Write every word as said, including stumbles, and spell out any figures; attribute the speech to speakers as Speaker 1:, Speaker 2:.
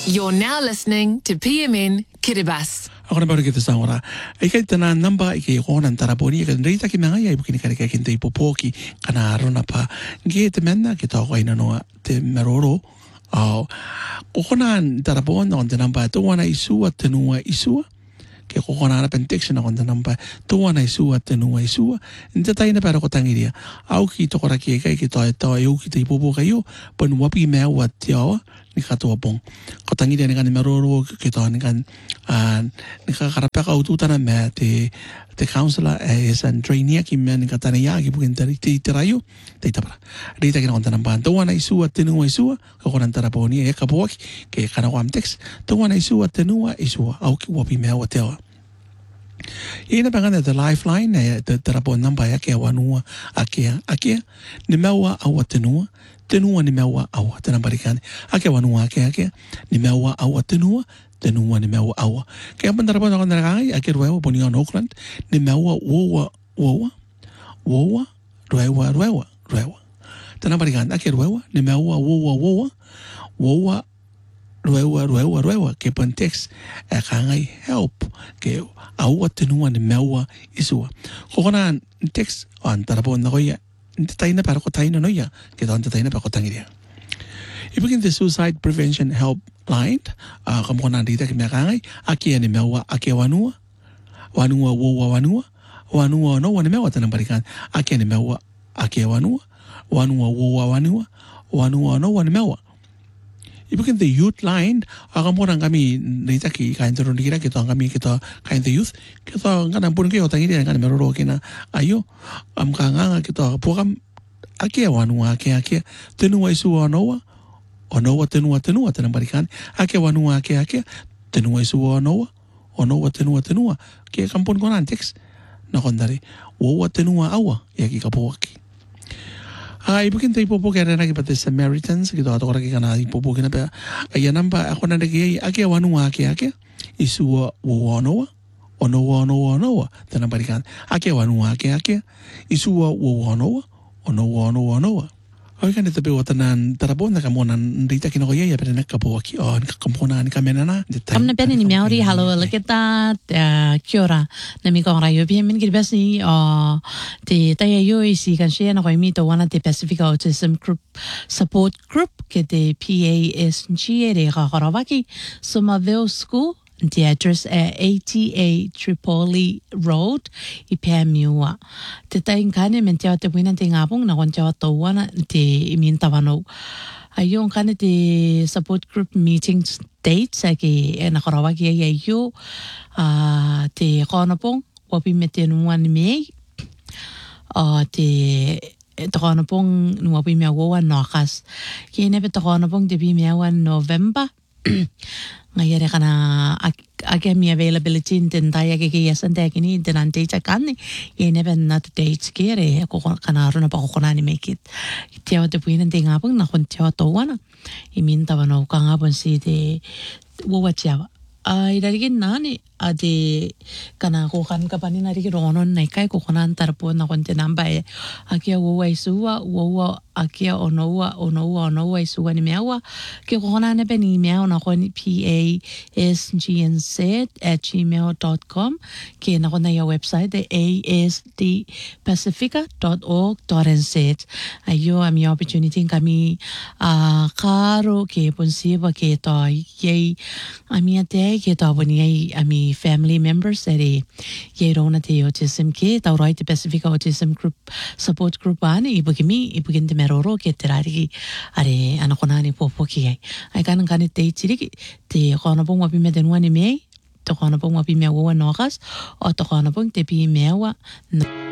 Speaker 1: You're now listening to P M N Kiribati.
Speaker 2: Ako na baru kita sahura. Ika itana namba ika ikonan taraponi ika nreita ki mga ya ibukini kare kaya kinta ipopoki kana arona pa. Nge te menna kita ako ina noa te meroro. Au kokonan tarapon na konta namba tuwa na isua tenua isua. Ke kokonan na penteksyon na konta namba tuwa na isua tenua isua. Nta tayo na para ko tangiria. Au ki to kora ki ika kita ito ayo kita ipopo kayo pan wapi mea wat tiawa. Ni katuwa pong kotangi dia dengan meroro kita dengan ni kakarapeka ututan na me te te counselor es an trainee ki me ni katana ya ki bukin tari te terayo te tapra rita ki na konta namba to wana isua tenua isua ko konan taraponi e kapoak ke kana wam text to wana isua tenua isua au ki wapi me wa tewa ina pangana the lifeline te tarapon namba ya ke wanua akia akia ni mewa au tenua tenua ni mewa awa tena barikan ake wanua ake ake ni mewa awa tenua tenua ni mewa awa ke apa ndara pona kondara kai ake ruewa poni on Auckland ni mewa wowa wowa wowa ruewa ruewa ruewa tena barikan ake ruewa ni mewa wowa wowa wowa ruewa ruewa ruewa ke pontex e kangai help ke awa tenua ni mewa isua kokona text on ndara pona koya tayo na para ko tayo na noya kita on tayo na para ko tangiria. Ibigin the suicide prevention helpline uh, kamu na dito kami kangay aki ani mewa aki wanua wanua wowa wanua wanua no wani mewa tanang balikan aki ani mewa aki wanua wanua wowa wanua wanua no wani mewa. Ibigin the youth line kamu na kami dito ki kain turun kira kita kami kita kain the youth kita ngana pun kayo tangiria ngana meroro kina ayo am kanga kita program akia wanua akia akia tenua isu onoa onoa tenua tenua tenang balikan akia wanua akia akia tenua isu onoa onoa tenua tenua ke kampun konan teks na kondari wowa tenua awa ya ki kapoaki ai bukin tai popo ke na ki pate Samaritans kita ato kora ki kana popo kina pa ya namba ako na ki akia wanua akia akia isu wowa onoa onoa onoa onoa tenang balikan akia wanua akia akia isu wowa onoa onoa onoa onoa ai kan ito pe watanan tarapon na kamonan rita kinokoya ya pera nakapo aki on kakamponan kamenana
Speaker 3: amna peni ni miauri halo leketa kia ora na mi kong rayo P M N Kiribati o te taya yo isi kan share na koi mito wana te Pacific Autism Group Support Group ke te P A S G e re kakarawaki Somerville School. The address at eighty-eight Tripoli Road, Ipamiua. Te taing kane men te te wina te ngapong na kon te ato wana te iminta wano. Ayong kane te support group meeting dates ake e nakarawaki e ayo te konapong wapi me te nuan mei te te konapong wapi me awa nokas. Kene pe te konapong te bi me awa November. Ngayere kana ake mi availability in taya ke ke yasan te kini dinan date kanni ye nebe na dates kere ko kana runa pa ko nani make it teo te puinen te ngapang na kon teo to wana imin ta wana ka ngapon si de wo wacha ai darigin nani ade kana ko kan ka pani nari ronon nai kai ko konan tarpo na kon te namba e akia wo wai suwa wo akia onoa onoa onoa suwa ni mewa ke ko konan ne beni mewa na kon P A S G N Z at gmail dot com ke na kon ya website de a s d pacifica dot org dot n z ayo ami opportunity kami a karo ke ponsiba ke to ye ami ate ke to boni ami family members ere ye rona te autism ke ta right the Pacific Autism Group Support Group ani ibugimi ibugin de meroro ke terari are anakona ni popo ki ai ai kan kan te chiri te kono pong wapi me de nuani me te kono pong wapi me wa nogas o te kono pong te pi me wa